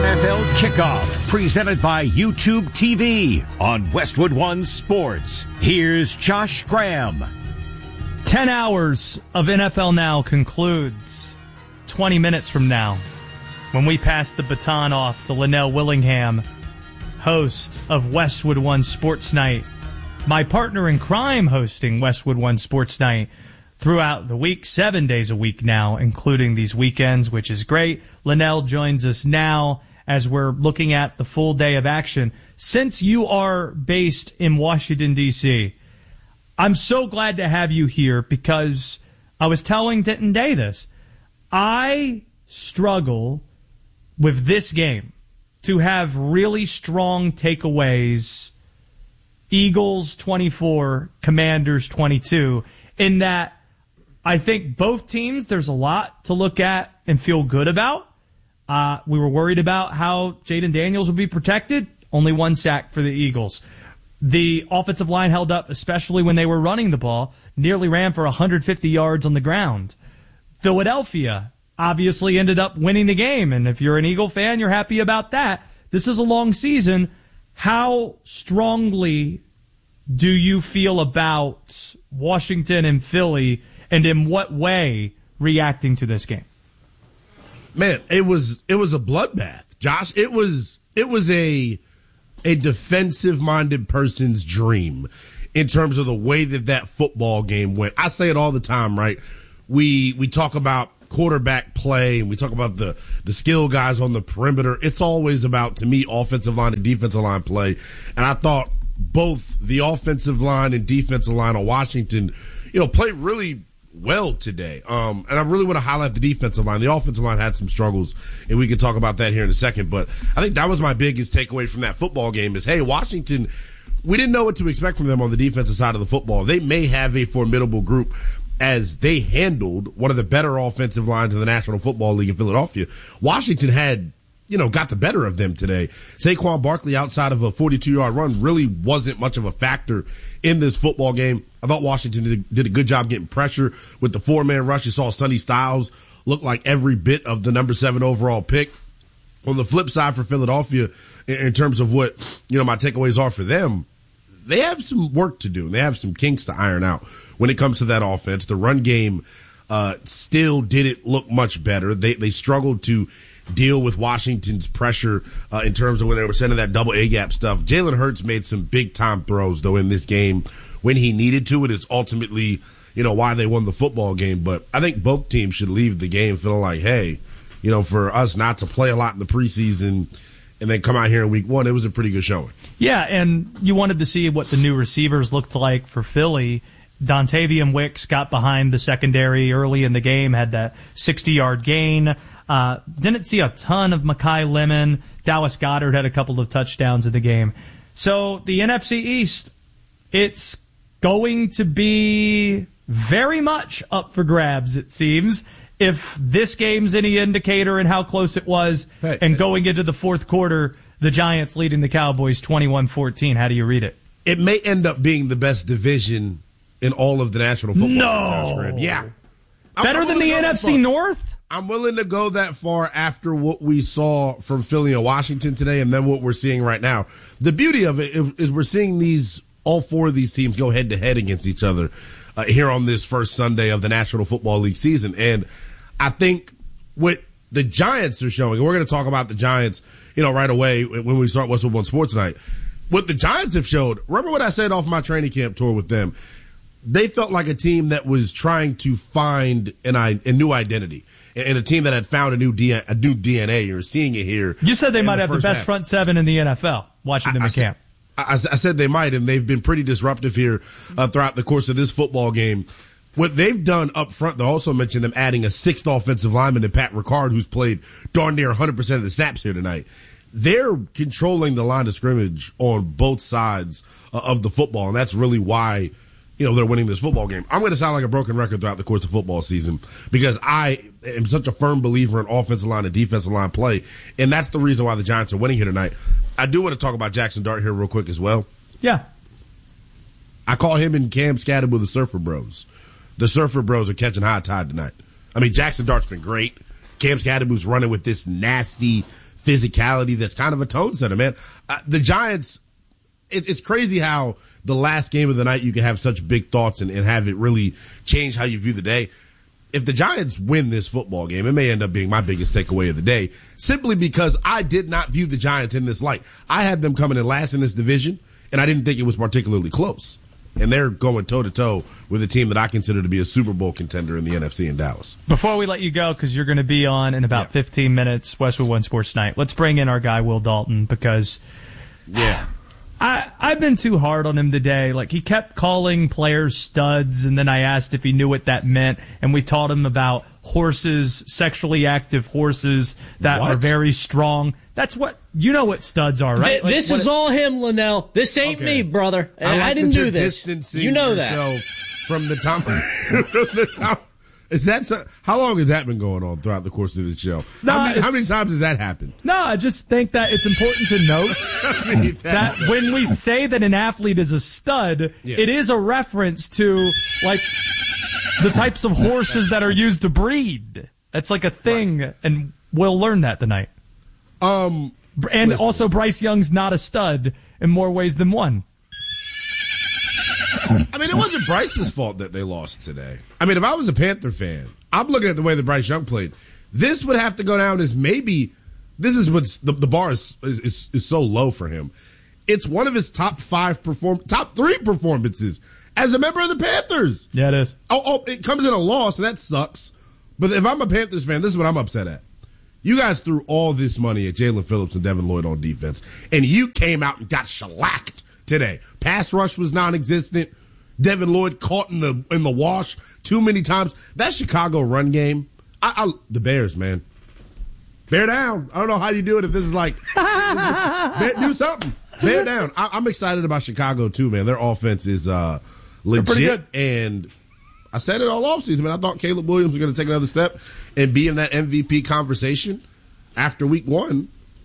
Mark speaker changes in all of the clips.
Speaker 1: NFL Kickoff, presented by YouTube TV on Westwood One Sports. Here's Josh Graham.
Speaker 2: 10 hours of NFL Now concludes 20 minutes from now when we pass the baton off to Linnell Willingham, host of Westwood One Sports Night, my partner in crime hosting Westwood One Sports Night throughout the week, 7 days a week now, including these weekends, which is great. Linnell joins us now as we're looking at the full day of action. Since you are based in Washington, D.C., I'm so glad to have you here because I was telling Denton Day this. I struggle with this game to have really strong takeaways, Eagles 24, Commanders 22, in that I think both teams, there's a lot to look at and feel good about. We were worried about how Jaden Daniels would be protected. Only one sack for the Eagles. The offensive line held up, especially when they were running the ball, nearly ran for 150 yards on the ground. Philadelphia obviously ended up winning the game, and if you're an Eagle fan, you're happy about that. This is a long season. How strongly do you feel about Washington and Philly, and in what way reacting to this game?
Speaker 3: Man, it was a bloodbath, Josh. It was a defensive-minded person's dream in terms of the way that football game went. I say it all the time, right? We talk about quarterback play, and we talk about the skill guys on the perimeter. It's always about, to me, offensive line and defensive line play. And I thought both the offensive line and defensive line of Washington, played really well today. And I really want to highlight the defensive line. The offensive line had some struggles, and we can talk about that here in a second. But I think that was my biggest takeaway from that football game is, hey, Washington, we didn't know what to expect from them on the defensive side of the football. They may have a formidable group as they handled one of the better offensive lines in the National Football League in Philadelphia. Washington had, got the better of them today. Saquon Barkley, outside of a 42-yard run, really wasn't much of a factor in this football game. I thought Washington did a good job getting pressure with the four-man rush. You saw Sonny Styles look like every bit of the number 7 overall pick. On the flip side for Philadelphia, in terms of what, my takeaways are for them, they have some work to do. They have some kinks to iron out when it comes to that offense. The run game still didn't look much better. They struggled to deal with Washington's pressure in terms of when they were sending that double A-gap stuff. Jalen Hurts made some big-time throws, though, in this game when he needed to. It is ultimately, why they won the football game. But I think both teams should leave the game feeling like, hey, for us not to play a lot in the preseason and then come out here in week 1, it was a pretty good showing. Yeah, and you wanted to see what the new receivers looked like for Philly. Dontavian Wicks got behind the secondary early in the game, had that 60-yard gain. Didn't see a ton of Mekhi Lemon. Dallas Goedert had a couple of touchdowns in the game. So the NFC East, it's going to be very much up for grabs, it seems. If this game's any indicator in how close it was, and going into the fourth quarter, the Giants leading the Cowboys 21-14. How do you read it? It may end up being the best division in all of the National Football League. Yeah. Better than the NFC North? I'm willing to go that far after what we saw from Philly and Washington today and then what we're seeing right now. The beauty of it is we're seeing all 4 of these teams go head-to-head against each other here on this first Sunday of the National Football League season. And I think what the Giants are showing, and we're going to talk about the Giants, right away when we start Westwood One Sports Night. What the Giants have showed, remember what I said off my training camp tour with them? They felt like a team that was trying to find a new identity. And a team that had found a new DNA. You're seeing it here. You said they might have the best front 7 in the NFL, watching them in camp. I said they might, and they've been pretty disruptive here throughout the course of this football game. What they've done up front, they also mentioned them adding a 6th offensive lineman to Pat Ricard, who's played darn near 100% of the snaps here tonight. They're controlling the line of scrimmage on both sides of the football, and that's really why they're winning this football game. I'm going to sound like a broken record throughout the course of football season because I am such a firm believer in offensive line and defensive line play, and that's the reason why the Giants are winning here tonight. I do want to talk about Jackson Dart here real quick as well. Yeah. I call him and Cam Scatterbo the Surfer Bros. The Surfer Bros are catching high tide tonight. I mean, Jackson Dart's been great. Cam Scatterbo's running with this nasty physicality that's kind of a tone setter, man. The Giants, it's crazy how the last game of the night you can have such big thoughts and have it really change how you view the day. If the Giants win this football game, it may end up being my biggest takeaway of the day, simply because I did not view the Giants in this light. I had them coming in last in this division, and I didn't think it was particularly close. And they're going toe-to-toe with a team that I consider to be a Super Bowl contender in the NFC in Dallas.
Speaker 2: Before we let you go, because you're going to be on in about 15 minutes, Westwood One Sports Night, let's bring in our guy, Will Dalton, because I've been too hard on him today. Like, he kept calling players studs, and then I asked if he knew what that meant, and we taught him about horses, sexually active horses that are very strong. That's what, you know what studs are, right?
Speaker 4: This is all him, Linnell. This ain't me, brother. I didn't do this. You know that.
Speaker 3: From the top. Is that how long has that been going on throughout the course of this show? How many times has that happened?
Speaker 2: No, I just think that it's important to note that when we say that an athlete is a stud, it is a reference to like the types of horses that are used to breed. That's like a thing, and we'll learn that tonight. And also, Bryce Young's not a stud in more ways than one.
Speaker 3: I mean, it wasn't Bryce's fault that they lost today. I mean, if I was a Panther fan, I'm looking at the way that Bryce Young played. This would have to go down as maybe this is what's the bar is so low for him. It's one of his top 3 performances as a member of the Panthers.
Speaker 2: Yeah, it is.
Speaker 3: Oh, it comes in a loss, and that sucks. But if I'm a Panthers fan, this is what I'm upset at. You guys threw all this money at Jalen Phillips and Devin Lloyd on defense, and you came out and got shellacked today. Pass rush was non-existent. Devin Lloyd caught in the wash too many times. That Chicago run game, the Bears, man. Bear down. I don't know how you do it if this is like, do something. Bear down. I'm excited about Chicago too, man. Their offense is legit, and I said it all offseason, man. I thought Caleb Williams was going to take another step and be in that MVP conversation after week 1.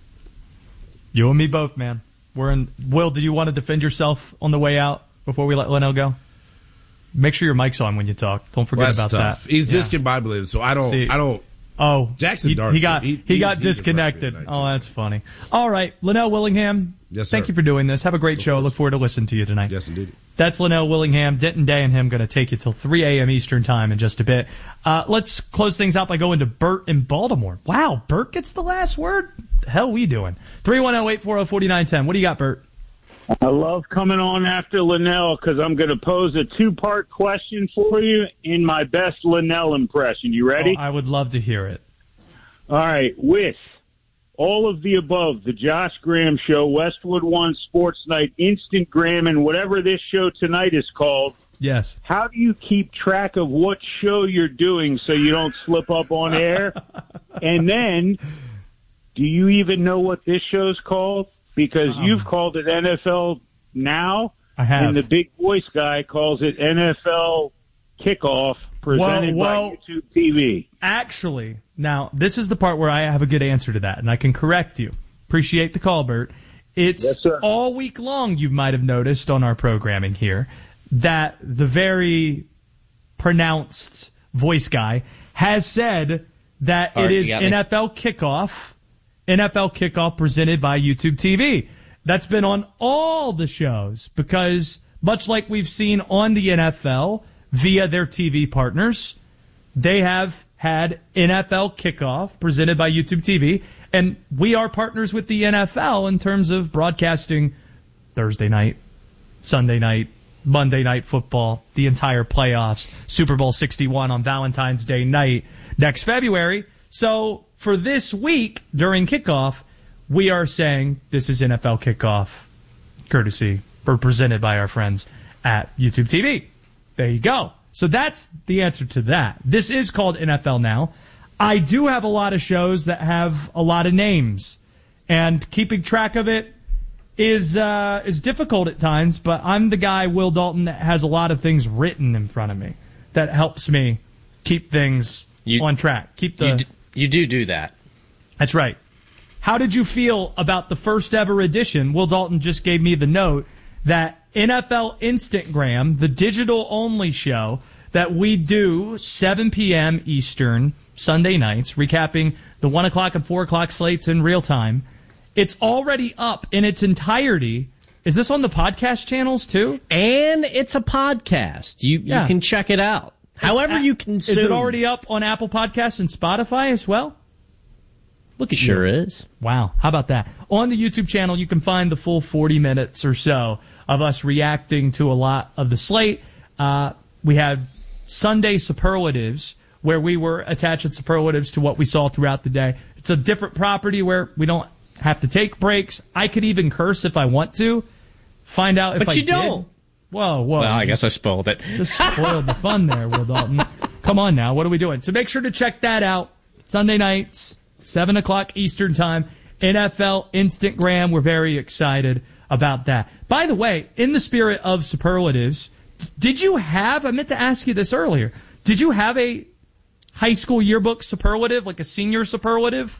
Speaker 2: You and me both, man. Will, do you want to defend yourself on the way out before we let Linnell go? Make sure your mic's on when you talk. Don't forget about
Speaker 3: tough.
Speaker 2: that.
Speaker 3: He's discombobulated, so I don't.
Speaker 2: Oh,
Speaker 3: Jackson Dart.
Speaker 2: He got disconnected. Oh, that's funny. All right, Linnell Willingham.
Speaker 3: Yes, sir.
Speaker 2: Thank you for doing this. Have a great show. Look forward to listening to you tonight.
Speaker 3: Yes, indeed.
Speaker 2: That's Linnell Willingham. Denton Day and him going to take you till 3 a.m. Eastern time in just a bit. Let's close things out by going to Bert in Baltimore. Wow, Bert gets the last word? The hell we doing? 310-840-4910. What do you got, Bert?
Speaker 5: I love coming on after Linnell because I'm going to pose a 2-part question for you in my best Linnell impression. You ready?
Speaker 2: I would love to hear it.
Speaker 5: All right. With all of the above, the Josh Graham Show, Westwood One Sports Night, Instant Graham, and whatever this show tonight is called,
Speaker 2: yes.
Speaker 5: How do you keep track of what show you're doing so you don't slip up on air? And then, do you even know what this show's called? Because you've called it NFL Now,
Speaker 2: I have.
Speaker 5: And the big voice guy calls it NFL Kickoff, presented by YouTube TV.
Speaker 2: Actually, now, this is the part where I have a good answer to that, and I can correct you. Appreciate the call, Bert. It's all week long, you might have noticed on our programming here, that the very pronounced voice guy has said that it is NFL Kickoff presented by YouTube TV. That's been on all the shows because much like we've seen on the NFL via their TV partners, they have had NFL Kickoff presented by YouTube TV, and we are partners with the NFL in terms of broadcasting Thursday night, Sunday night, Monday Night Football, the entire playoffs, Super Bowl 61 on Valentine's Day night next February. So for this week during kickoff, we are saying this is NFL Kickoff, courtesy or presented by our friends at YouTube TV. There you go. So that's the answer to that. This is called NFL Now. I do have a lot of shows that have a lot of names, and keeping track of it is difficult at times, but I'm the guy, Will Dalton, that has a lot of things written in front of me that helps me keep things on track.
Speaker 4: You do that.
Speaker 2: That's right. How did you feel about the first ever edition? Will Dalton just gave me the note that NFL Instagram, the digital-only show that we do 7 p.m. Eastern Sunday nights, recapping the 1 o'clock and 4 o'clock slates in real time. It's already up in its entirety. Is this on the podcast channels too?
Speaker 4: And it's a podcast. You can check it out. However you consume.
Speaker 2: Is it already up on Apple Podcasts and Spotify as well? Look at you.
Speaker 4: Sure is.
Speaker 2: Wow. How about that? On the YouTube channel, you can find the full 40 minutes or so of us reacting to a lot of the slate. We had Sunday superlatives, where we were attaching superlatives to what we saw throughout the day. It's a different property where we don't have to take breaks. I could even curse if I want to. Find out if I did. But you don't. Whoa.
Speaker 4: Well, I guess I spoiled it.
Speaker 2: Just spoiled the fun there, Will Dalton. Come on now. What are we doing? So make sure to check that out. Sunday nights, 7 o'clock Eastern Time, NFL Instagram. We're very excited about that. By the way, in the spirit of superlatives, I meant to ask you this earlier, did you have a high school yearbook superlative, like a senior superlative?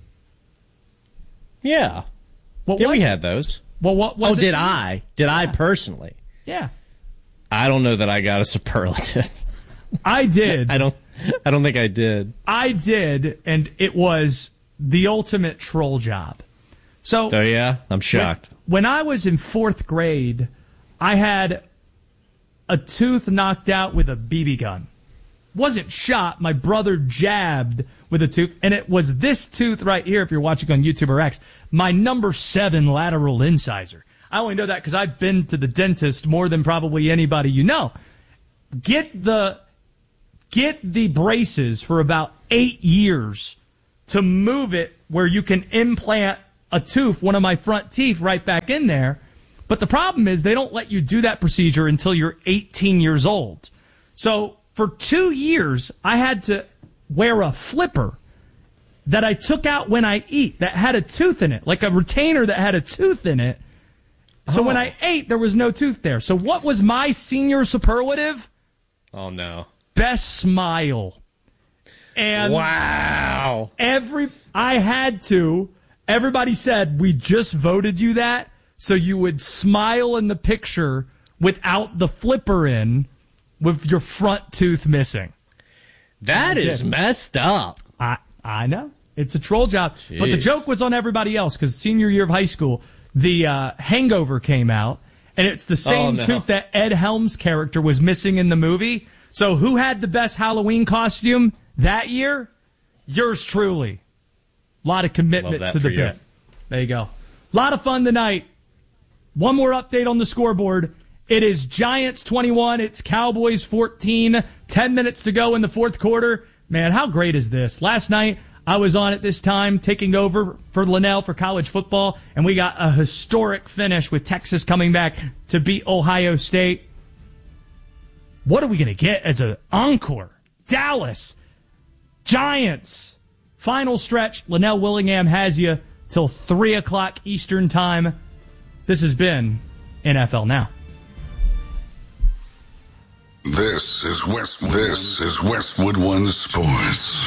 Speaker 4: Yeah. We had those.
Speaker 2: Well, what was it?
Speaker 4: Did I? Did I personally?
Speaker 2: Yeah.
Speaker 4: I don't know that I got a superlative.
Speaker 2: I did.
Speaker 4: I don't think I did.
Speaker 2: I did, and it was the ultimate troll job. So,
Speaker 4: oh yeah? I'm shocked.
Speaker 2: When I was in 4th grade, I had a tooth knocked out with a BB gun. Wasn't shot. My brother jabbed with a tooth, and it was this tooth right here, if you're watching on YouTube or X, my number 7 lateral incisor. I only know that because I've been to the dentist more than probably anybody you know. Get the braces for about 8 years to move it where you can implant a tooth, one of my front teeth, right back in there. But the problem is they don't let you do that procedure until you're 18 years old. So for 2 years, I had to wear a flipper that I took out when I eat that had a tooth in it, like a retainer that had a tooth in it. So when I ate, there was no tooth there. So what was my senior superlative?
Speaker 4: Oh, no.
Speaker 2: Best smile. And
Speaker 4: wow.
Speaker 2: Everybody said, we just voted you that, so you would smile in the picture without the flipper in, with your front tooth missing.
Speaker 4: That is messed up.
Speaker 2: I know. It's a troll job. Jeez. But the joke was on everybody else, because senior year of high school, the Hangover came out, and it's the same tooth that Ed Helms' character was missing in the movie. So who had the best Halloween costume that year? Yours truly. A lot of commitment to the bit. There you go. A lot of fun tonight. One more update on the scoreboard. It is Giants 21. It's Cowboys 14. 10 minutes to go in the 4th quarter. Man, how great is this? Last night, I was on at this time taking over for Linnell for college football, and we got a historic finish with Texas coming back to beat Ohio State. What are we going to get as an encore? Dallas, Giants, final stretch. Linnell Willingham has you till 3 o'clock Eastern Time. This has been NFL Now.
Speaker 6: This is Westwood One Sports.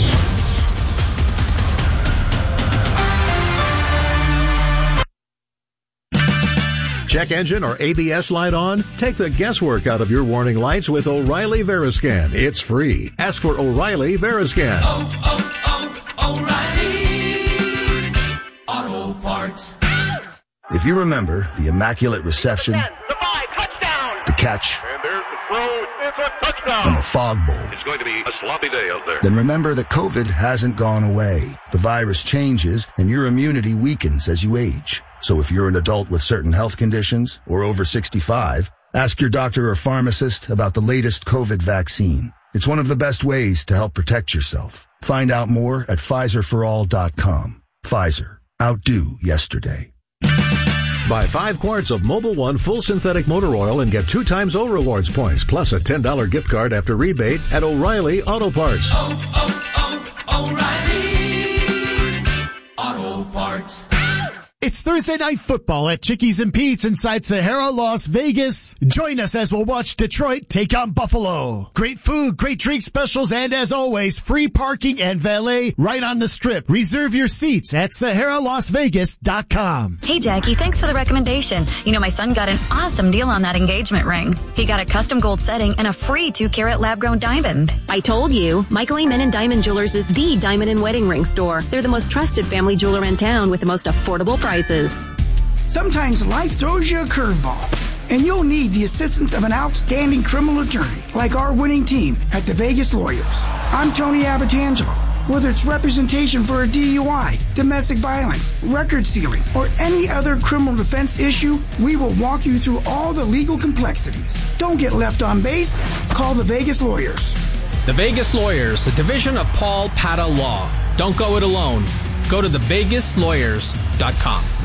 Speaker 7: Check engine or ABS light on? Take the guesswork out of your warning lights with O'Reilly Veriscan. It's free. Ask for O'Reilly Veriscan.
Speaker 8: O'Reilly Auto Parts.
Speaker 9: If you remember the immaculate reception,
Speaker 10: the 5, touchdown,
Speaker 9: the catch,
Speaker 10: and there's the throw, it's a touchdown,
Speaker 9: and the fog bowl,
Speaker 10: it's going to be a sloppy day out there.
Speaker 9: Then remember that COVID hasn't gone away. The virus changes, and your immunity weakens as you age. So if you're an adult with certain health conditions or over 65, ask your doctor or pharmacist about the latest COVID vaccine. It's one of the best ways to help protect yourself. Find out more at PfizerForAll.com. Pfizer. Outdo yesterday.
Speaker 7: Buy 5 quarts of Mobil 1 full synthetic motor oil and get 2 times O Rewards points, plus a $10 gift card after rebate at O'Reilly Auto Parts.
Speaker 8: O'Reilly Auto Parts. It's Thursday Night Football at Chickies and Pete's inside Sahara, Las Vegas. Join us as we'll watch Detroit take on Buffalo. Great food, great drink specials, and as always, free parking and valet right on the Strip. Reserve your seats at SaharaLasVegas.com.
Speaker 11: Hey, Jackie, thanks for the recommendation. You know, my son got an awesome deal on that engagement ring. He got a custom gold setting and a free 2-carat lab-grown diamond.
Speaker 12: I told you, Michael Amen & Diamond Jewelers is the diamond and wedding ring store. They're the most trusted family jeweler in town with the most affordable prices.
Speaker 13: Sometimes life throws you a curveball, and you'll need the assistance of an outstanding criminal attorney like our winning team at the Vegas Lawyers. I'm Tony Abatangelo. Whether it's representation for a DUI, domestic violence, record sealing, or any other criminal defense issue, we will walk you through all the legal complexities. Don't get left on base. Call the Vegas Lawyers.
Speaker 14: The Vegas Lawyers, a division of Paul Pata Law. Don't go it alone. Go to thevegaslawyers.com.